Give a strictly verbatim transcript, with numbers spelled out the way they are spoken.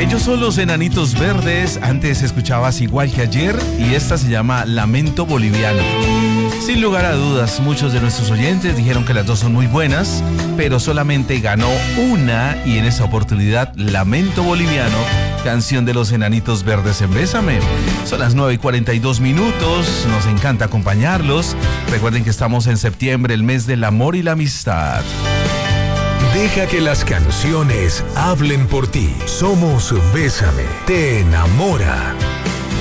Ellos son los Enanitos Verdes. Antes escuchabas Igual que Ayer y esta se llama Lamento Boliviano. Sin lugar a dudas, muchos de nuestros oyentes dijeron que las dos son muy buenas, pero solamente ganó una y en esa oportunidad Lamento Boliviano, canción de los Enanitos Verdes en Bésame. Son las nueve y cuarenta y dos minutos, nos encanta acompañarlos. Recuerden que estamos en septiembre, el mes del amor y la amistad. Deja que las canciones hablen por ti. Somos Bésame, te enamora.